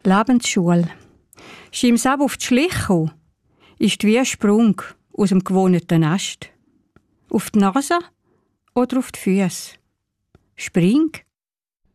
Lebensschule. Schimm's ab auf die Schliche ist wie ein Sprung aus dem gewohnten Nest. Auf die Nase oder auf die Füße. Spring